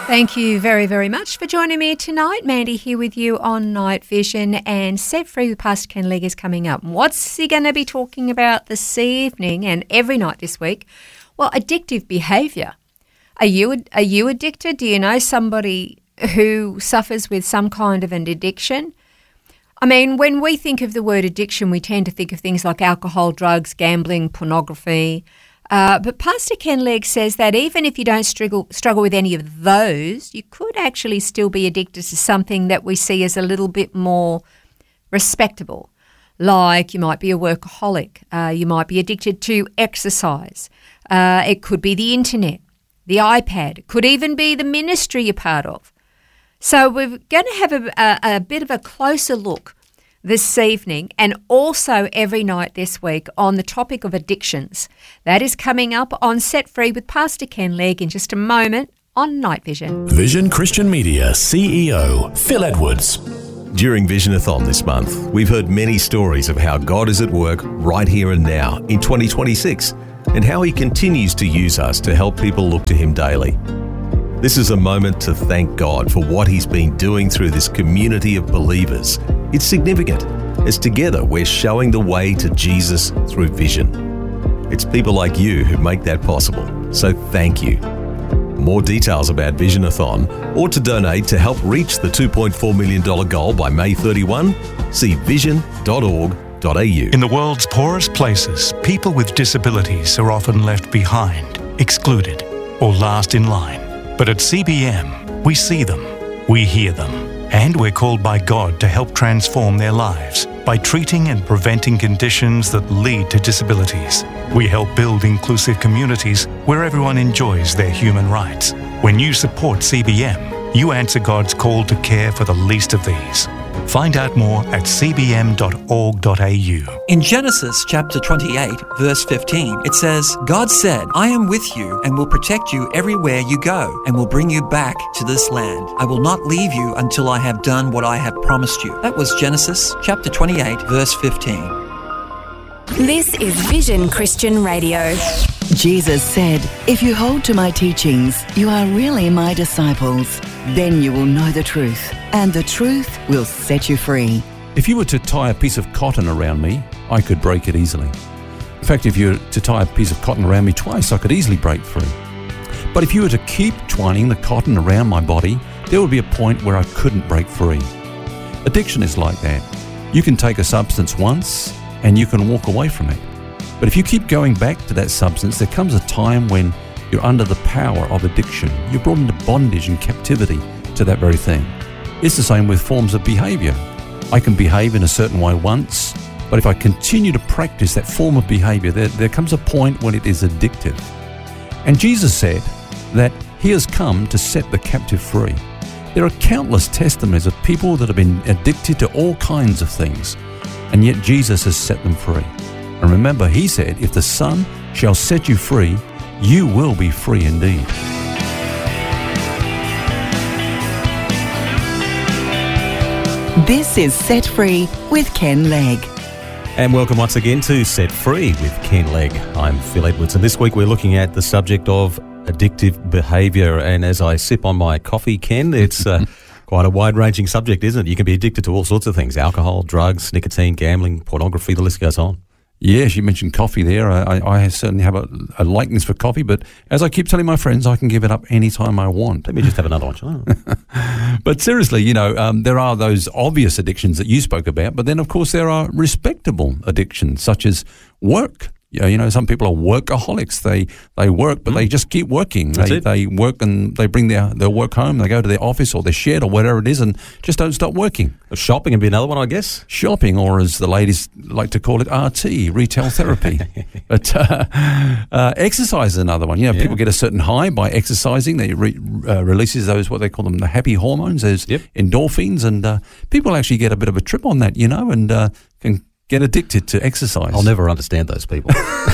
Thank you very, very much for joining me tonight. Mandy here with you on Night Vision, and Set Free with Pastor Ken Legg is coming up. What's he going to be talking about this evening and every night this week? Well, addictive behaviour. Are you addicted? Do you know somebody who suffers with some kind of an addiction? I mean, when we think of the word addiction, we tend to think of things like alcohol, drugs, gambling, pornography. But Pastor Ken Legg says that even if you don't struggle with any of those, you could actually still be addicted to something that we see as a little bit more respectable. Like you might be a workaholic. You might be addicted to exercise. It could be the internet, the iPad. It could even be the ministry you're part of. So we're going to have a bit of a closer look this evening and also every night this week on the topic of addictions. That is coming up on Set Free with Pastor Ken Legg in just a moment on Night Vision. Vision Christian Media CEO Phil Edwards. During Visionathon this month, we've heard many stories of how God is at work right here and now in 2026 and how He continues to use us to help people look to Him daily. This is a moment to thank God for what He's been doing through this community of believers. It's significant, as together we're showing the way to Jesus through vision. It's people like you who make that possible, so thank you. More details about Visionathon or to donate to help reach the $2.4 million goal by May 31, see vision.org.au. In the world's poorest places, people with disabilities are often left behind, excluded, or last in line. But at CBM, we see them, we hear them, and we're called by God to help transform their lives by treating and preventing conditions that lead to disabilities. We help build inclusive communities where everyone enjoys their human rights. When you support CBM, you answer God's call to care for the least of these. Find out more at cbm.org.au. In Genesis chapter 28, verse 15, it says, God said, I am with you and will protect you everywhere you go and will bring you back to this land. I will not leave you until I have done what I have promised you. That was Genesis chapter 28, verse 15. This is Vision Christian Radio. Jesus said, if you hold to my teachings, you are really my disciples. Then you will know the truth, and the truth will set you free. If you were to tie a piece of cotton around me, I could break it easily. In fact, if you were to tie a piece of cotton around me twice, I could easily break free. But if you were to keep twining the cotton around my body, there would be a point where I couldn't break free. Addiction is like that. You can take a substance once, and you can walk away from it. But if you keep going back to that substance, there comes a time when you're under the power of addiction. You're brought into bondage and captivity to that very thing. It's the same with forms of behavior. I can behave in a certain way once, but if I continue to practice that form of behavior, there comes a point when it is addictive. And Jesus said that He has come to set the captive free. There are countless testimonies of people that have been addicted to all kinds of things, and yet Jesus has set them free. And remember, He said, if the Son shall set you free, you will be free indeed. This is Set Free with Ken Legg. And welcome once again to Set Free with Ken Legg. I'm Phil Edwards, and this week we're looking at the subject of addictive behaviour. And as I sip on my coffee, Ken, it's quite a wide-ranging subject, isn't it? You can be addicted to all sorts of things: alcohol, drugs, nicotine, gambling, pornography, the list goes on. Yes, you mentioned coffee there. I certainly have a likeness for coffee, but as I keep telling my friends, I can give it up anytime I want. Let me just have another one. But seriously, there are those obvious addictions that you spoke about, but then, of course, there are respectable addictions, such as work. Some people are workaholics. They work, but they just keep working. They work and they bring their work home. They go to their office or their shed or whatever it is and just don't stop working. Shopping would be another one, I guess. Shopping, or as the ladies like to call it, RT, retail therapy. But exercise is another one. People get a certain high by exercising. They releases those, what they call them, the happy hormones, those endorphins, and people actually get a bit of a trip on that, and can get addicted to exercise. I'll never understand those people.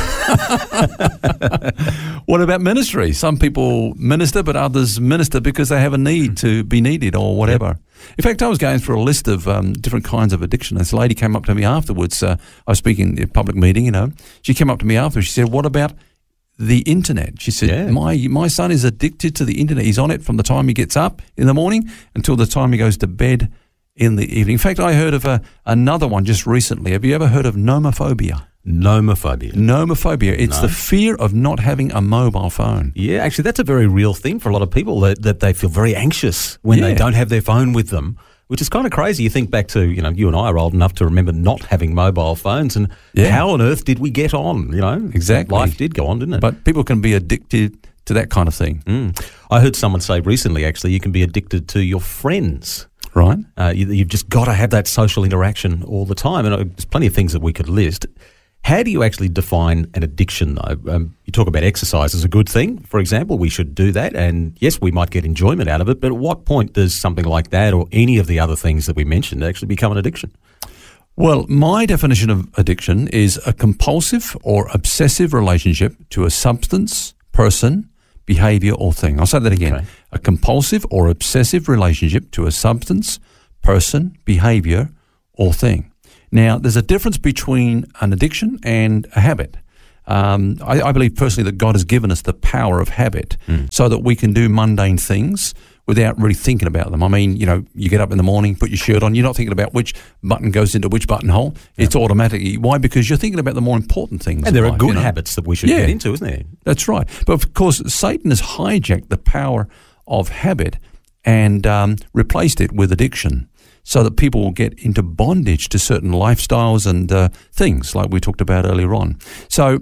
What about ministry? Some people minister, but others minister because they have a need to be needed or whatever. Yep. In fact, I was going through a list of different kinds of addiction. This lady came up to me afterwards. I was speaking in a public meeting, She came up to me afterwards. She said, what about the internet. She said, Yeah. my son is addicted to the internet. He's on it from the time he gets up in the morning until the time he goes to bed in the evening. In fact, I heard of another one just recently. Have you ever heard of nomophobia? Nomophobia. Nomophobia. It's the fear of not having a mobile phone. Yeah, actually, that's a very real thing for a lot of people, that they feel very anxious when they don't have their phone with them, which is kind of crazy. You think back to, you and I are old enough to remember not having mobile phones, and how on earth did we get on, Exactly. Life did go on, didn't it? But people can be addicted to that kind of thing. I heard someone say recently, actually, you can be addicted to your friends. Right. You've just got to have that social interaction all the time, and there's plenty of things that we could list. How do you actually define an addiction, though? You talk about exercise as a good thing, for example. We should do that, and yes, we might get enjoyment out of it, but at what point does something like that or any of the other things that we mentioned actually become an addiction? Well, my definition of addiction is a compulsive or obsessive relationship to a substance, person, behaviour or thing. I'll say that again. Okay. A compulsive or obsessive relationship to a substance, person, behaviour or thing. Now, there's a difference between an addiction and a habit. I believe personally that God has given us the power of habit so that we can do mundane things without really thinking about them. I mean, you get up in the morning, put your shirt on, you're not thinking about which button goes into which buttonhole. Yeah. It's automatically. Why? Because you're thinking about the more important things. And there are life, good habits that we should get into, isn't there? That's right. But of course, Satan has hijacked the power of habit and replaced it with addiction, so that people will get into bondage to certain lifestyles and things like we talked about earlier on. So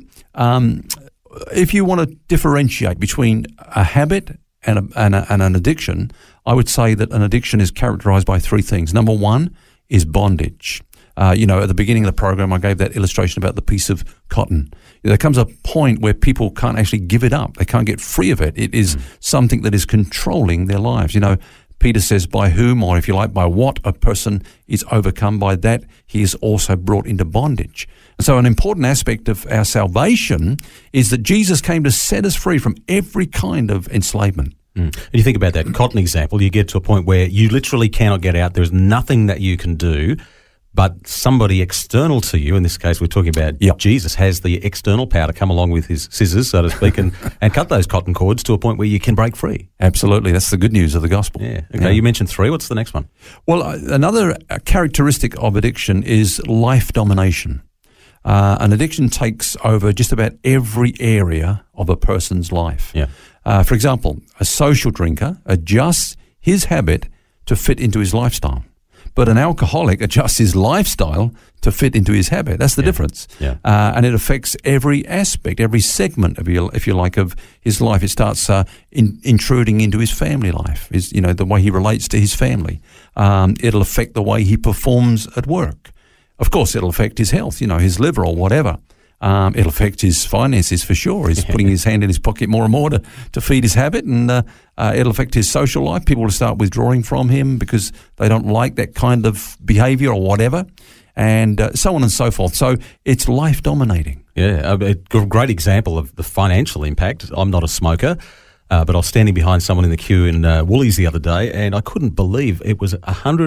if you want to differentiate between a habit and an addiction, I would say that an addiction is characterized by three things. Number one is bondage. At the beginning of the program, I gave that illustration about the piece of cotton. There comes a point where people can't actually give it up. They can't get free of it. It is something that is controlling their lives. Peter says, by whom, or if you like, by what a person is overcome, by that he is also brought into bondage. And so an important aspect of our salvation is that Jesus came to set us free from every kind of enslavement. And you think about that cotton example, you get to a point where you literally cannot get out. There's nothing that you can do, but somebody external to you, in this case we're talking about Jesus, has the external power to come along with his scissors, so to speak, and cut those cotton cords to a point where you can break free. Absolutely. That's the good news of the gospel. Yeah. Okay, You mentioned three. What's the next one? Well, another characteristic of addiction is life domination. An addiction takes over just about every area of a person's life. Yeah. For example, a social drinker adjusts his habit to fit into his lifestyle. But an alcoholic adjusts his lifestyle to fit into his habit. That's the difference. Yeah. And it affects every aspect, every segment of if you like, of his life. It starts intruding into his family life, the way he relates to his family. It'll affect the way he performs at work. Of course, it'll affect his health, his liver or whatever. It'll affect his finances for sure. He's putting his hand in his pocket more and more to feed his habit, and it'll affect his social life. People will start withdrawing from him because they don't like that kind of behaviour or whatever, and so on and so forth. So it's life dominating. Yeah, a great example of the financial impact. I'm not a smoker, but I was standing behind someone in the queue in Woolies the other day, and I couldn't believe it was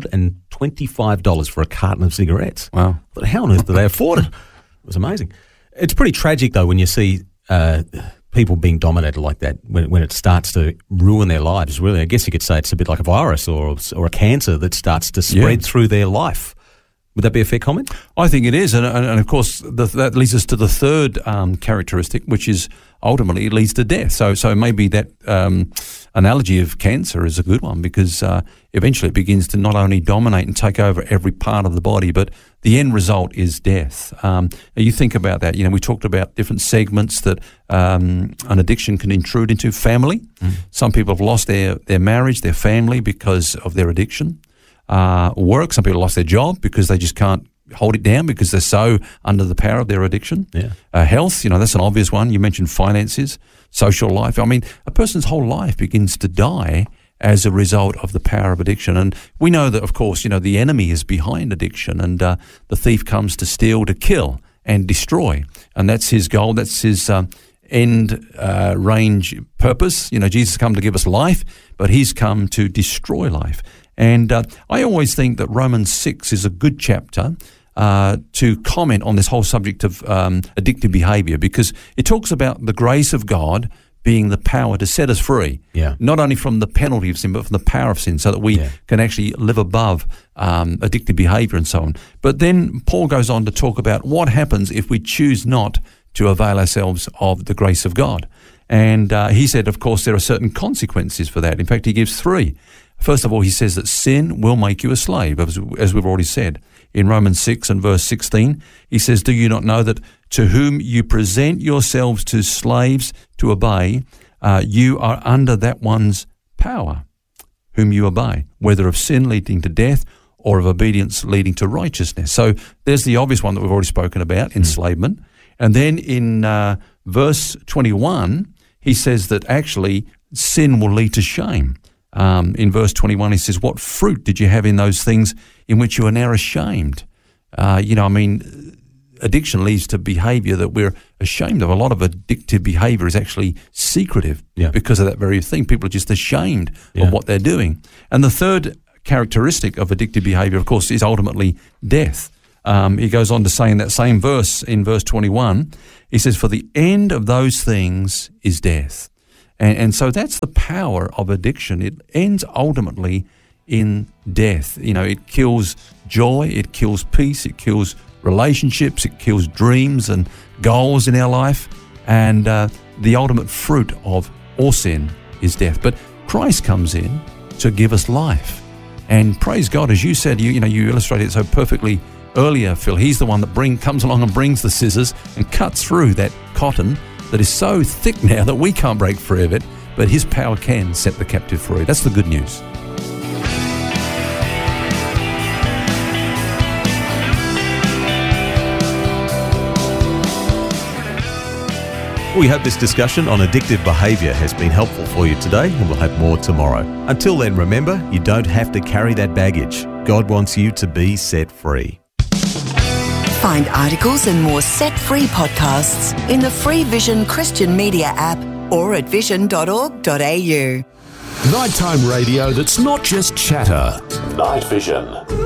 $125 for a carton of cigarettes. Wow. But how on earth do they afford it? It was amazing. It's pretty tragic, though, when you see people being dominated like that, when it starts to ruin their lives, really. I guess you could say it's a bit like a virus or a cancer that starts to spread through their life. Would that be a fair comment? I think it is. And of course, that leads us to the third characteristic, which is ultimately it leads to death. So maybe that analogy of cancer is a good one, because eventually it begins to not only dominate and take over every part of the body, but the end result is death. You think about that. We talked about different segments that an addiction can intrude into. Family. Some people have lost their marriage, their family, because of their addiction. Work. Some people lost their job because they just can't hold it down because they're so under the power of their addiction. Yeah. Health, that's an obvious one. You mentioned finances, social life. I mean, a person's whole life begins to die as a result of the power of addiction. And we know that, of course, the enemy is behind addiction, and the thief comes to steal, to kill, and destroy. And that's his goal. That's his end range purpose. Jesus come to give us life, but he's come to destroy life. And I always think that Romans 6 is a good chapter to comment on this whole subject of addictive behaviour, because it talks about the grace of God being the power to set us free, not only from the penalty of sin, but from the power of sin, so that we can actually live above addictive behaviour and so on. But then Paul goes on to talk about what happens if we choose not to avail ourselves of the grace of God. And he said, of course, there are certain consequences for that. In fact, he gives 3. First of all, he says that sin will make you a slave, as we've already said. In Romans 6 and verse 16, he says, "Do you not know that to whom you present yourselves to slaves to obey, you are under that one's power, whom you obey, whether of sin leading to death or of obedience leading to righteousness." So there's the obvious one that we've already spoken about, enslavement. And then in verse 21, he says that actually sin will lead to shame. In verse 21, he says, "What fruit did you have in those things in which you are now ashamed?" Addiction leads to behaviour that we're ashamed of. A lot of addictive behaviour is actually secretive because of that very thing. People are just ashamed of what they're doing. And the third characteristic of addictive behaviour, of course, is ultimately death. He goes on to say in that same verse, in verse 21, he says, "For the end of those things is death." And so that's the power of addiction. It ends ultimately in death. It kills joy, it kills peace, it kills relationships, it kills dreams and goals in our life. And the ultimate fruit of all sin is death. But Christ comes in to give us life. And praise God, as you said, you illustrated it so perfectly earlier, Phil. He's the one that comes along and brings the scissors and cuts through that cotton that is so thick now that we can't break free of it, but his power can set the captive free. That's the good news. We hope this discussion on addictive behaviour has been helpful for you today, and we'll have more tomorrow. Until then, remember, you don't have to carry that baggage. God wants you to be set free. Find articles and more set-free podcasts in the free Vision Christian Media app or at vision.org.au. Nighttime radio that's not just chatter. Night Vision.